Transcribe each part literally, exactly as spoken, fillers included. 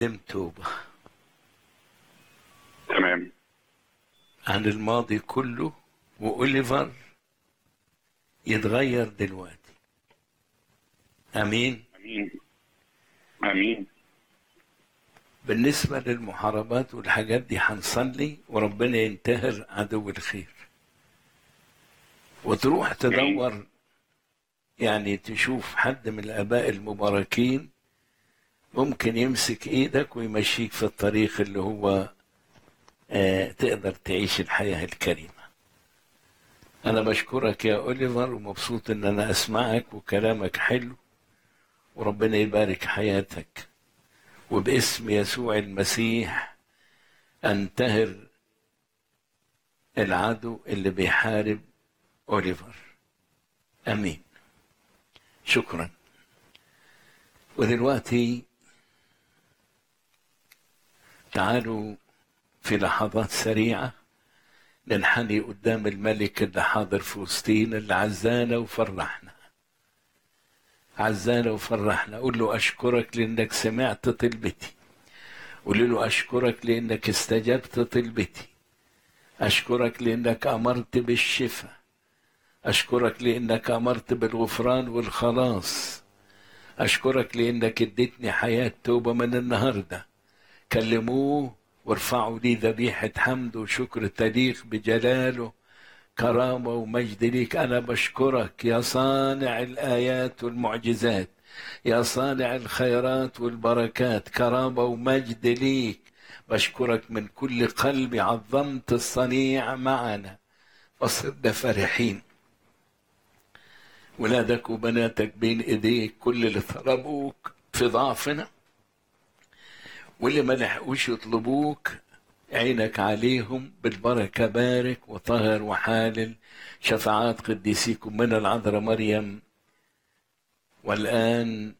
قدم توبة تمام. عن الماضي كله، وأوليفر يتغير دلوقتي. أمين. امين امين. بالنسبة للمحاربات والحاجات دي هنصلي وربنا ينتهر عدو الخير، وتروح تدور يعني تشوف حد من الآباء المباركين ممكن يمسك إيدك ويمشيك في الطريق اللي هو آه تقدر تعيش الحياة الكريمة. أنا بشكرك يا أوليفر ومبسوط إن أنا أسمعك وكلامك حلو، وربنا يبارك حياتك، وباسم يسوع المسيح أنتهر العدو اللي بيحارب أوليفر. أمين. شكرا. ودلوقتي تعالوا في لحظات سريعة ننحني قدام الملك اللي حاضر في وسطينا، اللي عزانا وفرحنا عزانا وفرحنا. قول له أشكرك لأنك سمعت طلبتي. قول له أشكرك لأنك استجبت طلبتي. أشكرك لأنك أمرت بالشفاء. أشكرك لأنك أمرت بالغفران والخلاص. أشكرك لأنك اديتني حياة توبة من النهاردة. كلموه وارفعوا لي ذبيحة حمد وشكر تليق بجلاله، كرامة ومجد ليك. أنا بشكرك يا صانع الآيات والمعجزات، يا صانع الخيرات والبركات، كرامة ومجد ليك. بشكرك من كل قلبي، عظمت الصنيع معنا وصرنا فرحين. ولادك وبناتك بين ايديك، كل اللي طلبوك في ضعفنا واللي ما لحقوش يطلبوك عينك عليهم بالبركة. بارك وطهر وحالل شفاعات قديسيكم من العذراء مريم. والآن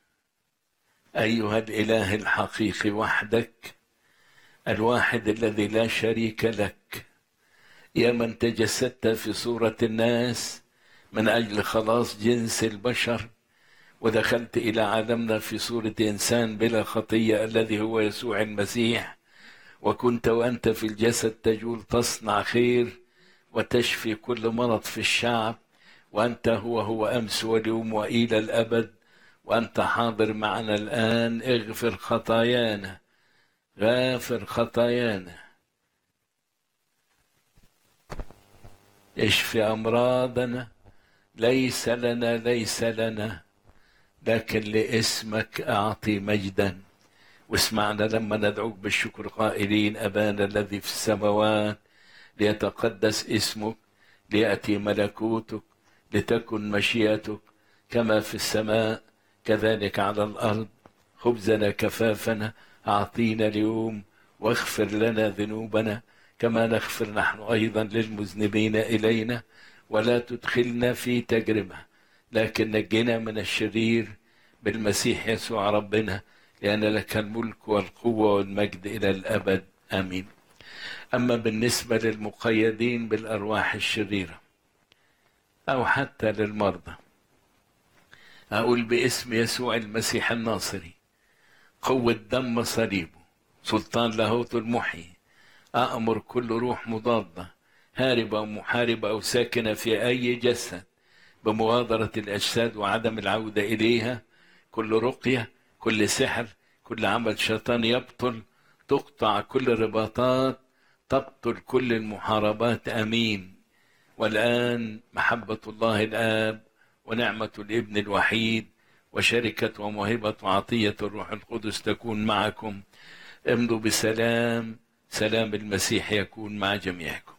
أيها الإله الحقيقي وحدك، الواحد الذي لا شريك لك، يا من تجسدت في صورة الناس من أجل خلاص جنس البشر، ودخلت إلى عالمنا في صورة إنسان بلا خطية الذي هو يسوع المسيح، وكنت وأنت في الجسد تجول تصنع خير وتشفي كل مرض في الشعب. وأنت هو هو أمس واليوم وإلى الأبد، وأنت حاضر معنا الآن. اغفر خطايانا، غافر خطايانا، اشفي أمراضنا. ليس لنا ليس لنا لكن لاسمك أعطي مجدا. واسمعنا لما ندعوك بالشكر قائلين: أبانا الذي في السماوات، ليتقدس اسمك، ليأتي ملكوتك، لتكن مشيئتك كما في السماء كذلك على الأرض. خبزنا كفافنا أعطينا اليوم، واغفر لنا ذنوبنا كما نغفر نحن أيضا للمذنبين إلينا، ولا تدخلنا في تجربة لكن نجنا من الشرير بالمسيح يسوع ربنا، لأن لك الملك والقوة والمجد إلى الأبد. آمين. أما بالنسبة للمقيدين بالأرواح الشريرة أو حتى للمرضى، أقول باسم يسوع المسيح الناصري، قوة دم صليبه، سلطان لاهوت المحيي، أأمر كل روح مضادة هاربة ومحاربة أو ساكنة في أي جسد بمغادرة الأجساد وعدم العودة إليها. كل رقية، كل سحر، كل عمل شيطان يبطل، تقطع كل الرباطات، تبطل كل المحاربات. آمين. والآن محبة الله الآب ونعمة الابن الوحيد وشركة وموهبة وعطية الروح القدس تكون معكم. امضوا بسلام. سلام المسيح يكون مع جميعكم.